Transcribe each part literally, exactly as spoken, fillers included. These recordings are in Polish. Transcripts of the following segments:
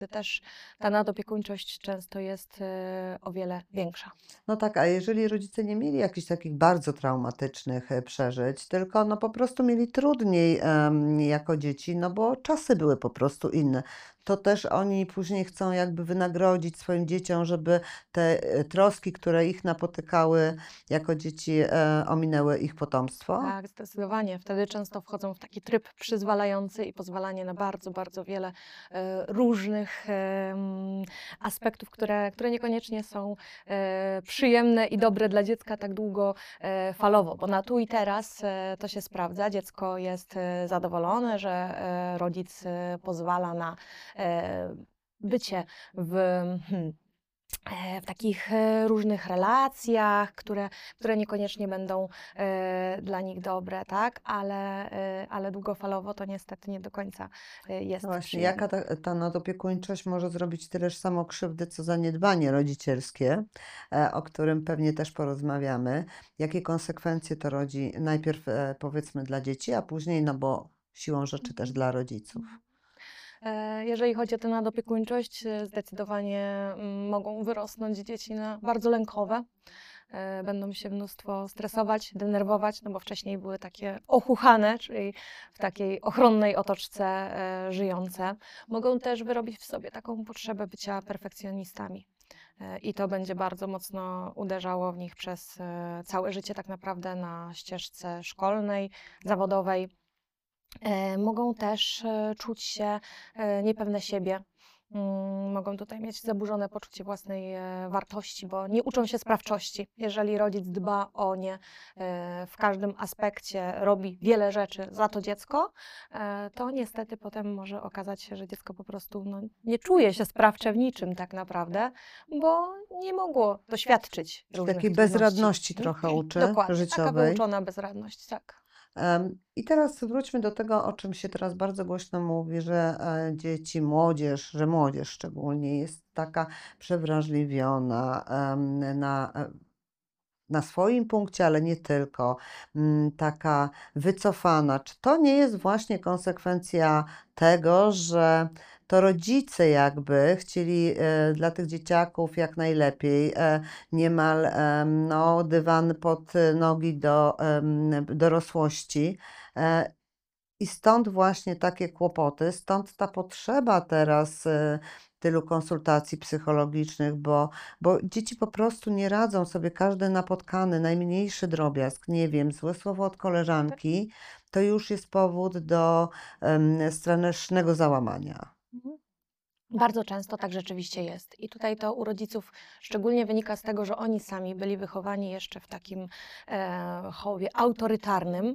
też ta nadopiekuńczość często jest e, o wiele większa. No tak, a jeżeli rodzice nie mieli jakichś takich bardzo traumatycznych e, przeżyć, tylko no po prostu mieli trudniej em, jako dzieci, no bo czasy były po prostu inne, to też oni później chcą jakby wynagrodzić swoim dzieciom, żeby te e, troski, które ich napotykały jako dzieci, e, ominęły ich potomstwo? Tak, zdecydowanie. Wtedy często wchodzą w taki tryb przyzwalający i pozwalanie na bardzo, bardzo wiele e, różnych em, aspektów, które, które niekoniecznie są e, przyjemne i dobre dla dziecka tak długo e, falowo, bo na tu i teraz e, to się sprawdza. Dziecko jest e, zadowolone, że e, rodzic e, pozwala na e, bycie w. Hmm, e, w takich e, różnych relacjach, które, które niekoniecznie będą e, dla nich dobre, tak? Ale, e, ale długofalowo to niestety nie do końca e, No jest właśnie, jaka przyjemne. ta, ta nadopiekuńczość może zrobić tyleż samo krzywdy, co zaniedbanie rodzicielskie, e, o którym pewnie też porozmawiamy. Jakie konsekwencje to rodzi najpierw e, powiedzmy dla dzieci, a później, no bo siłą rzeczy też Mhm. dla rodziców. Mhm. E, Jeżeli chodzi o tę nadopiekuńczość, e, zdecydowanie mm, mogą wyrosnąć dzieci na bardzo lękowe. E, Będą się mnóstwo stresować, denerwować, no bo wcześniej były takie ochuchane, czyli w takiej ochronnej otoczce e, żyjące. Mogą też wyrobić w sobie taką potrzebę bycia perfekcjonistami. E, I to będzie bardzo mocno uderzało w nich przez e, całe życie, tak naprawdę na ścieżce szkolnej, zawodowej. E, Mogą też e, czuć się e, niepewne siebie. Mm, Mogą tutaj mieć zaburzone poczucie własnej e, wartości, bo nie uczą się sprawczości. Jeżeli rodzic dba o nie e, w każdym aspekcie, robi wiele rzeczy za to dziecko, e, to niestety potem może okazać się, że dziecko po prostu no, nie czuje się sprawcze w niczym tak naprawdę, bo nie mogło doświadczyć Czyli różnych takiej trudności. bezradności trochę uczy, Dokładnie, taka życiowej. wyuczona bezradność, tak. Em, I teraz wróćmy do tego, o czym się teraz bardzo głośno mówi, że e, dzieci, młodzież, że młodzież szczególnie jest taka przewrażliwiona em, na e, na swoim punkcie, ale nie tylko, mm, taka wycofana. Czy to nie jest właśnie konsekwencja tego, że to rodzice jakby chcieli e, dla tych dzieciaków jak najlepiej, e, niemal em, no, dywan pod e, nogi do em, dorosłości. E, i stąd właśnie takie kłopoty, stąd ta potrzeba teraz y, tylu konsultacji psychologicznych, bo, bo dzieci po prostu nie radzą sobie, każdy napotkany, najmniejszy drobiazg, nie wiem, złe słowo od koleżanki, to już jest powód do um, strasznego załamania. Mhm. Bardzo często tak rzeczywiście jest. I tutaj to u rodziców szczególnie wynika z tego, że oni sami byli wychowani jeszcze w takim e, chowie autorytarnym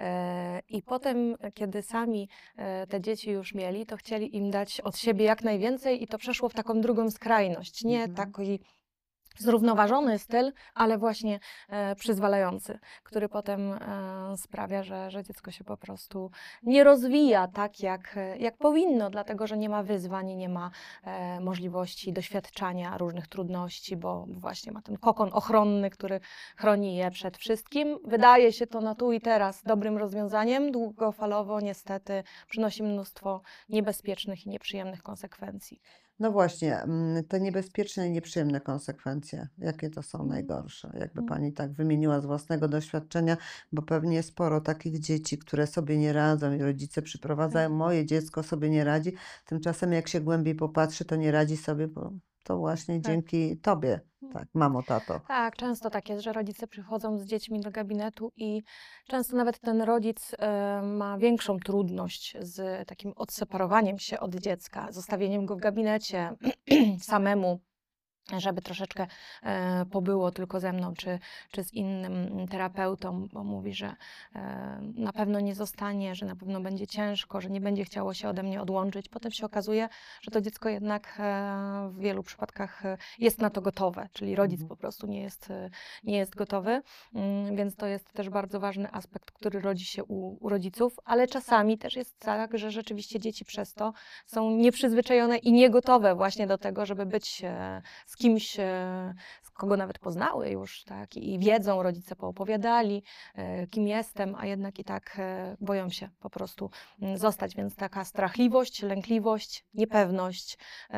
e, i potem, kiedy sami e, te dzieci już mieli, to chcieli im dać od siebie jak najwięcej i to przeszło w taką drugą skrajność. Nie Mhm. taki zrównoważony styl, ale właśnie e, przyzwalający, który potem e, sprawia, że, że dziecko się po prostu nie rozwija tak, jak, e, jak powinno, dlatego że nie ma wyzwań, nie ma e, możliwości doświadczania różnych trudności, bo właśnie ma ten kokon ochronny, który chroni je przed wszystkim. Wydaje się to na tu i teraz dobrym rozwiązaniem, długofalowo niestety przynosi mnóstwo niebezpiecznych i nieprzyjemnych konsekwencji. No właśnie, mm, te niebezpieczne i nieprzyjemne konsekwencje, jakie to są Mhm. najgorsze? Jakby pani tak wymieniła z własnego doświadczenia, bo pewnie sporo takich dzieci, które sobie nie radzą i rodzice przyprowadzają, Tak. moje dziecko sobie nie radzi, tymczasem jak się głębiej popatrzy, to nie radzi sobie, bo to właśnie Tak. dzięki tobie, tak, mamo, tato. Tak, często tak jest, że rodzice przychodzą z dziećmi do gabinetu i często nawet ten rodzic e, ma większą trudność z takim odseparowaniem się od dziecka, zostawieniem go w gabinecie samemu, żeby troszeczkę e, pobyło tylko ze mną, czy, czy z innym terapeutą, bo mówi, że e, na pewno nie zostanie, że na pewno będzie ciężko, że nie będzie chciało się ode mnie odłączyć. Potem się okazuje, że to dziecko jednak e, w wielu przypadkach e, jest na to gotowe, czyli rodzic Mhm. po prostu nie jest, e, nie jest gotowy, mm, więc to jest też bardzo ważny aspekt, który rodzi się u, u rodziców, ale czasami też jest tak, że rzeczywiście dzieci przez to są nieprzyzwyczajone i niegotowe właśnie do tego, żeby być e, z kimś, e, z kogo nawet poznały już, tak, i wiedzą, rodzice poopowiadali, e, kim jestem, a jednak i tak e, boją się po prostu mm, zostać, więc taka strachliwość, lękliwość, niepewność,